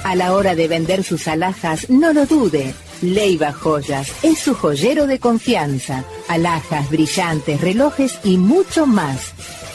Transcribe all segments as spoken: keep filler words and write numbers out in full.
A la hora de vender sus alhajas, no lo dude. Leiva Joyas es su joyero de confianza. Alhajas, brillantes, relojes y mucho más.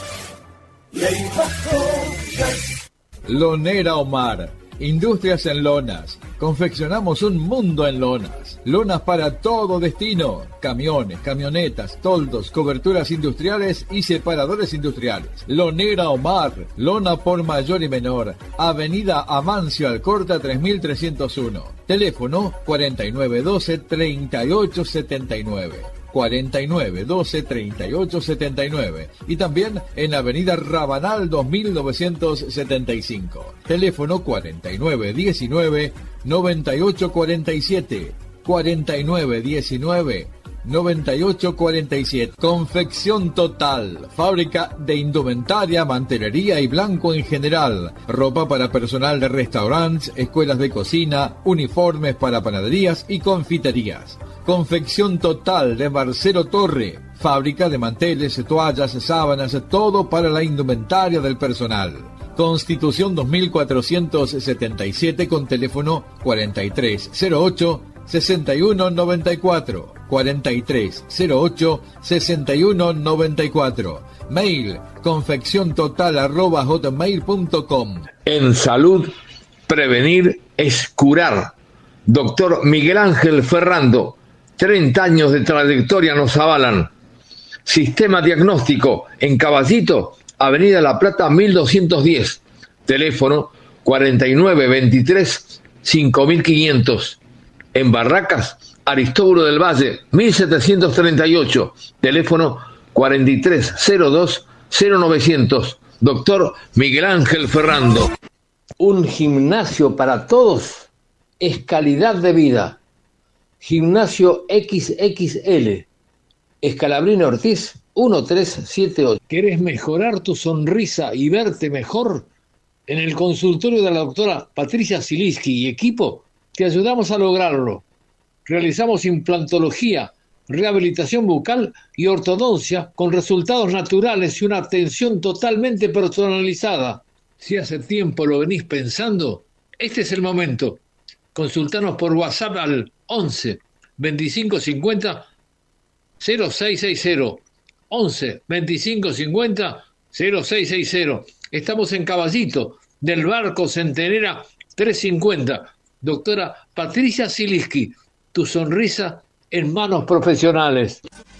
Leiva Joyas. Lonera Omar. Industrias en lonas. Confeccionamos un mundo en lonas. Lonas para todo destino. Camiones, camionetas, toldos, coberturas industriales y separadores industriales. Lonera Omar. Lona por mayor y menor. Avenida Amancio Alcorta tres mil trescientos uno. Teléfono cuarenta y nueve doce, treinta y ocho setenta y nueve. cuarenta y nueve doce, treinta y ocho setenta y nueve y también en Avenida Rabanal dos mil novecientos setenta y cinco. Teléfono cuarenta y nueve diecinueve, noventa y ocho cuarenta y siete. cuarenta y nueve diecinueve, noventa y ocho cuarenta y siete. Confección Total, fábrica de indumentaria, mantelería y blanco en general, ropa para personal de restaurantes, escuelas de cocina, uniformes para panaderías y confiterías. Confección Total de Marcelo Torre, fábrica de manteles, toallas, sábanas, todo para la indumentaria del personal. Constitución dos mil cuatrocientos setenta y siete con teléfono cuarenta y tres cero ocho, sesenta y uno noventa y cuatro, cuarenta y tres cero ocho, sesenta y uno noventa y cuatro. Mail confecciontotal arroba hotmail punto com. En salud, prevenir es curar. Doctor Miguel Ángel Ferrando, treinta años de trayectoria nos avalan. Sistema diagnóstico en Caballito, Avenida La Plata mil doscientos diez. Teléfono cuarenta y nueve veintitrés, cinco mil quinientos. En Barracas, Aristóbulo del Valle mil setecientos treinta y ocho. Teléfono cuarenta y tres cero dos, cero novecientos. Doctor Miguel Ángel Ferrando. Un gimnasio para todos es calidad de vida. Gimnasio equis equis ele, Escalabrino Ortiz, uno tres siete ocho. ¿Querés mejorar tu sonrisa y verte mejor? En el consultorio de la doctora Patricia Zielinski y equipo, te ayudamos a lograrlo. Realizamos implantología, rehabilitación bucal y ortodoncia con resultados naturales y una atención totalmente personalizada. Si hace tiempo lo venís pensando, este es el momento. Consultanos por WhatsApp al once, veinticinco cincuenta, cero seis sesenta. once, veinticinco cincuenta, cero seis sesenta. Estamos en Caballito, del Barco Centenera trescientos cincuenta. Doctora Patricia Zielinski, tu sonrisa en manos profesionales.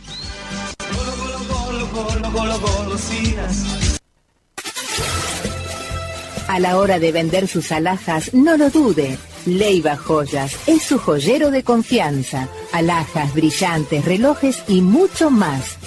A la hora de vender sus alhajas, no lo dude. Leiva Joyas es su joyero de confianza. Alhajas, brillantes, relojes y mucho más.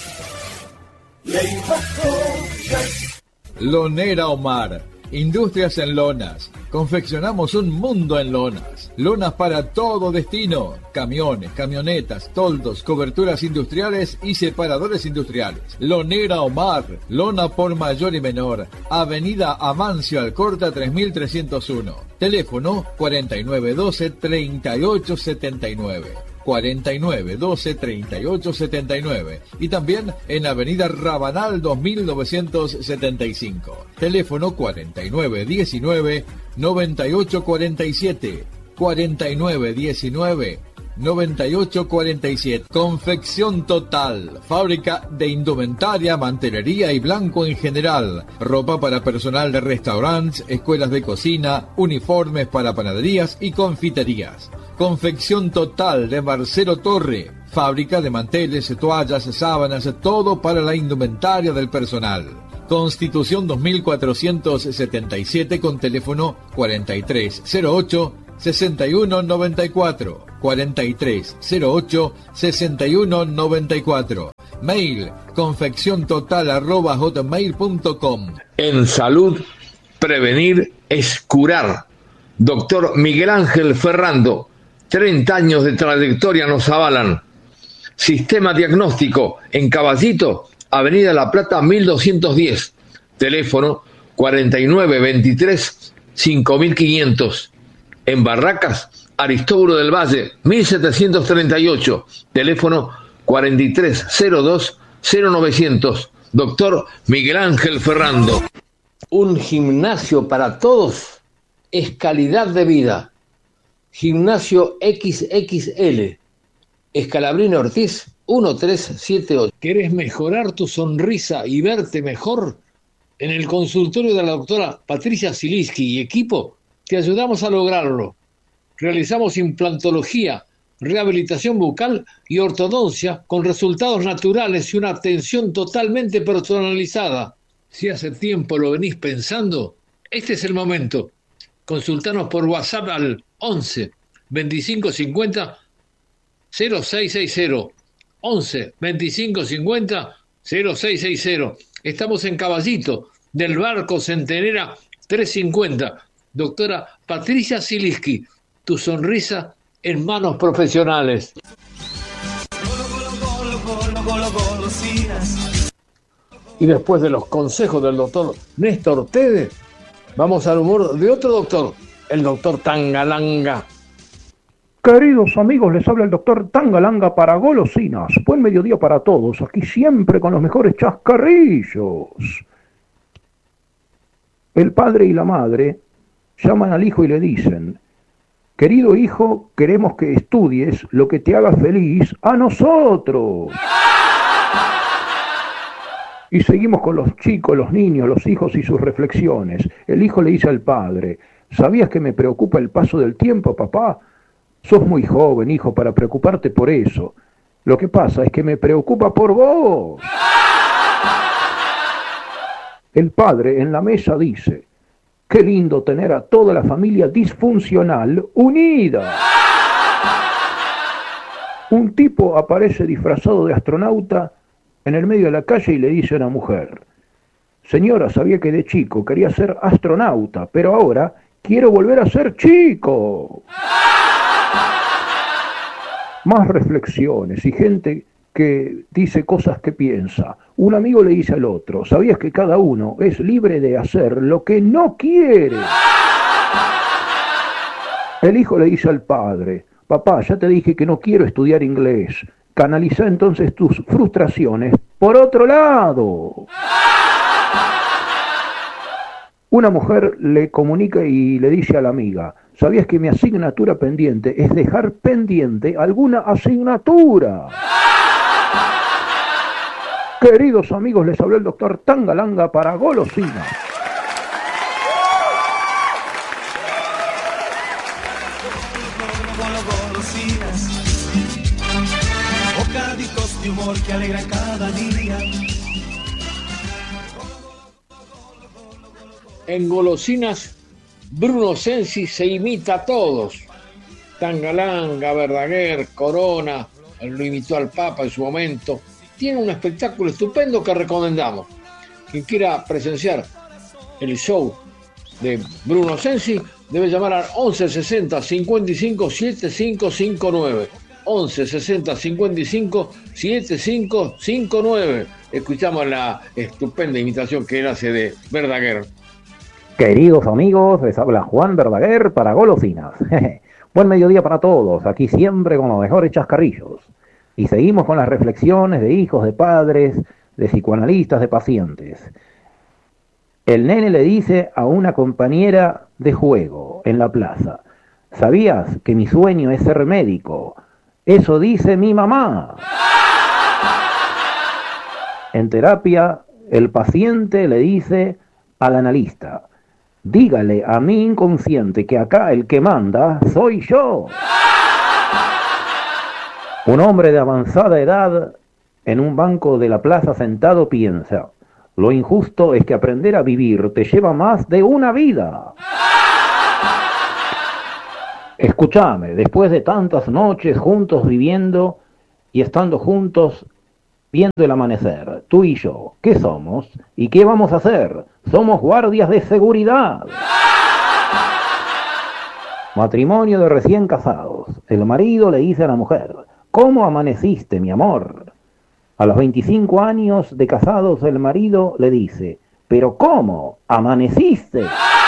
Leiva Joyas. Lonera Omar. Industrias en lonas. Confeccionamos un mundo en lonas. Lonas para todo destino. Camiones, camionetas, toldos, coberturas industriales y separadores industriales. Lonera Omar. Lona por mayor y menor. Avenida Amancio Alcorta tres mil trescientos uno. Teléfono cuarenta y nueve doce, treinta y ocho setenta y nueve. cuarenta y nueve doce, treinta y ocho setenta y nueve y también en Avenida Rabanal dos mil novecientos setenta y cinco. Teléfono cuarenta y nueve diecinueve, noventa y ocho cuarenta y siete. cuarenta y nueve diecinueve, noventa y ocho cuarenta y siete. Confección Total, fábrica de indumentaria, mantelería y blanco en general, ropa para personal de restaurantes, escuelas de cocina, uniformes para panaderías y confiterías. Confección Total de Marcelo Torre, fábrica de manteles, toallas, sábanas, todo para la indumentaria del personal. Constitución dos mil cuatrocientos setenta y siete con teléfono cuarenta y tres cero ocho, sesenta y uno noventa y cuatro. cuarenta y tres cero ocho, sesenta y uno noventa y cuatro. Mail confecciontotal arroba hotmail punto com. En salud, prevenir es curar. Doctor Miguel Ángel Ferrando, treinta años de trayectoria nos avalan. Sistema diagnóstico en Caballito, Avenida La Plata mil doscientos diez. Teléfono cuarenta y nueve veintitrés, cinco mil quinientos. En Barracas, Aristóbulo del Valle mil setecientos treinta y ocho. Teléfono cuarenta y tres cero dos, cero novecientos. Doctor Miguel Ángel Ferrando. Un gimnasio para todos es calidad de vida. Gimnasio equis equis ele, Escalabrino Ortiz, uno tres siete ocho. ¿Querés mejorar tu sonrisa y verte mejor? En el consultorio de la doctora Patricia Zielinski y equipo, te ayudamos a lograrlo. Realizamos implantología, rehabilitación bucal y ortodoncia con resultados naturales y una atención totalmente personalizada. Si hace tiempo lo venís pensando, este es el momento. Consultanos por WhatsApp al once veinticinco cincuenta cero seis sesenta. once veinticinco cincuenta cero seis sesenta. Estamos en Caballito, del Barco Centenera trescientos cincuenta. Doctora Patricia Zielinski, tu sonrisa en manos profesionales. Y después de los consejos del doctor Néstor Tede, vamos al humor de otro doctor, el doctor Tangalanga. Queridos amigos, les habla el doctor Tangalanga para golosinas. Buen mediodía para todos, aquí siempre con los mejores chascarrillos. El padre y la madre llaman al hijo y le dicen: querido hijo, queremos que estudies lo que te haga feliz a nosotros. Y seguimos con los chicos, los niños, los hijos y sus reflexiones. El hijo le dice al padre: ¿sabías que me preocupa el paso del tiempo, papá? Sos muy joven, hijo, para preocuparte por eso. Lo que pasa es que me preocupa por vos. El padre en la mesa dice: qué lindo tener a toda la familia disfuncional unida. Un tipo aparece disfrazado de astronauta en el medio de la calle y le dice a una mujer: señora, sabía que de chico quería ser astronauta, pero ahora quiero volver a ser chico. Más reflexiones y gente que dice cosas que piensa. Un amigo le dice al otro: ¿sabías que cada uno es libre de hacer lo que no quiere? El hijo le dice al padre: papá, ya te dije que no quiero estudiar inglés. Canaliza entonces tus frustraciones por otro lado. Una mujer le comunica y le dice a la amiga: ¿sabías que mi asignatura pendiente es dejar pendiente alguna asignatura? Queridos amigos, les habló el doctor Tangalanga para golosinas. Bocaditos de humor que alegran cada día. En golosinas, Bruno Sensi se imita a todos. Tangalanga, Verdaguer, Corona, lo imitó al Papa en su momento. Tiene un espectáculo estupendo que recomendamos. Quien quiera presenciar el show de Bruno Sensi debe llamar al once sesenta cincuenta y cinco setenta y cinco cincuenta y nueve. once sesenta cincuenta y cinco setenta y cinco cincuenta y nueve. Escuchamos la estupenda imitación que él hace de Verdaguer. Queridos amigos, les habla Juan Verdaguer para golosinas. Buen mediodía para todos, aquí siempre con los mejores chascarrillos. Y seguimos con las reflexiones de hijos, de padres, de psicoanalistas, de pacientes. El nene le dice a una compañera de juego en la plaza: ¿sabías que mi sueño es ser médico? Eso dice mi mamá. En terapia, el paciente le dice al analista: dígale a mi inconsciente que acá el que manda soy yo. Un hombre de avanzada edad en un banco de la plaza sentado piensa: lo injusto es que aprender a vivir te lleva más de una vida. Escúchame, después de tantas noches juntos viviendo y estando juntos viendo el amanecer, tú y yo, ¿qué somos? ¿Y qué vamos a hacer? Somos guardias de seguridad. Matrimonio de recién casados. El marido le dice a la mujer: ¿cómo amaneciste, mi amor? A los veinticinco años de casados, el marido le dice: ¿pero cómo amaneciste?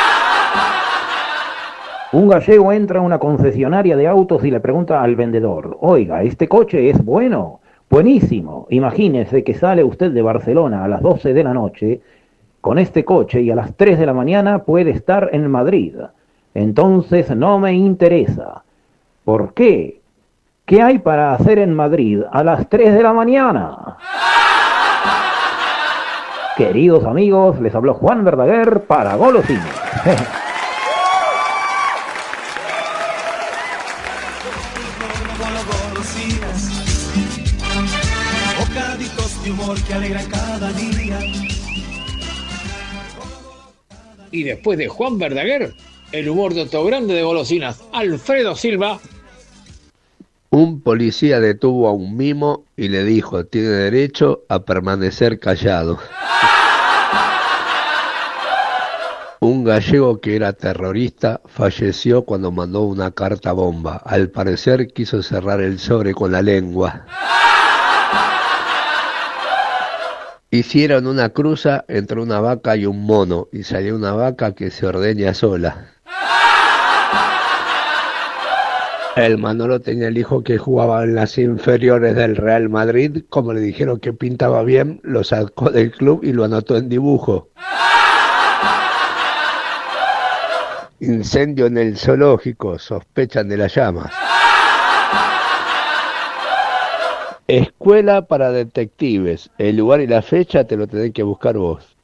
Un gallego entra a una concesionaria de autos y le pregunta al vendedor: oiga, ¿este coche es bueno? Buenísimo. Imagínese que sale usted de Barcelona a las doce de la noche con este coche y a las tres de la mañana puede estar en Madrid. entonces no me interesa. ¿Por qué? ¿Qué hay para hacer en Madrid a las tres de la mañana? Queridos amigos, les habló Juan Verdaguer para Golosinas. Bocaditos de humor que alegran cada día. Y después de Juan Verdaguer, el humor de otro grande de golosinas, Alfredo Silva. Un policía detuvo a un mimo y le dijo, tiene derecho a permanecer callado. Un gallego que era terrorista falleció cuando mandó una carta bomba. Al parecer quiso cerrar el sobre con la lengua. Hicieron una cruza entre una vaca y un mono y salió una vaca que se ordeña sola. El Manolo tenía el hijo que jugaba en las inferiores del Real Madrid. Como le dijeron que pintaba bien, lo sacó del club y lo anotó en dibujo. Incendio en el zoológico, sospechan de las llamas. Escuela para detectives, el lugar y la fecha te lo tenés que buscar vos.